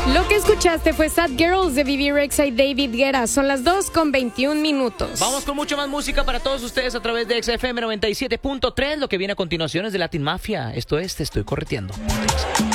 Lo que escuchaste fue Sad Girls de Bibi Rexha y David Guetta. Son las 2:21. Vamos con mucha más música para todos ustedes a través de XFM 97.3. Lo que viene a continuación es de Latin Mafia. Esto es Te Estoy Correteando.